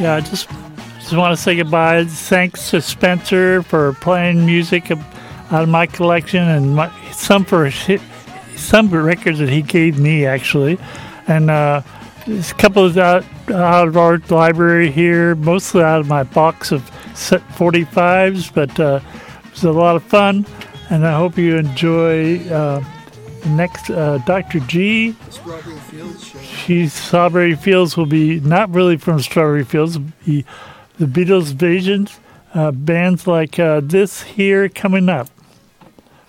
Yeah, I just want to say goodbye. Thanks to Spencer for playing music out of my collection and some records that he gave me, actually. And there's a couple out of our library here, mostly out of my box of set 45s, but it was a lot of fun. And I hope you enjoy next Dr. G. Strawberry Fields show. Strawberry Fields will be not really from Strawberry Fields, the Beatles' Visions, bands like this here coming up.